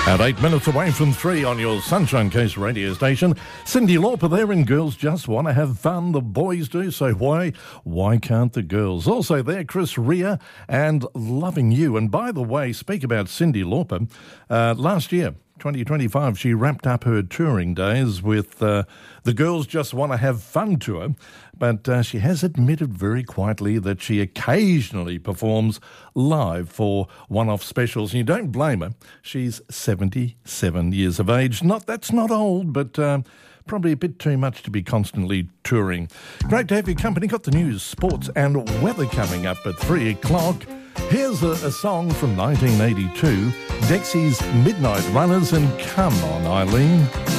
At 8 minutes away from 3 on your Sunshine Coast radio station, Cyndi Lauper there in Girls Just Want to Have Fun. The boys do, so why can't the girls? Also there, Chris Rea and Loving You. And by the way, speak about Cyndi Lauper. Last year, 2025, she wrapped up her touring days with the Girls Just Want to Have Fun tour, but she has admitted very quietly that she occasionally performs live for one-off specials, and you don't blame her. She's 77 years of age. That's not old, but probably a bit too much to be constantly touring. Great to have your company. Got the news, sports and weather coming up at 3 o'clock. Here's a song from 1982, Dexy's Midnight Runners, and come on, Eileen.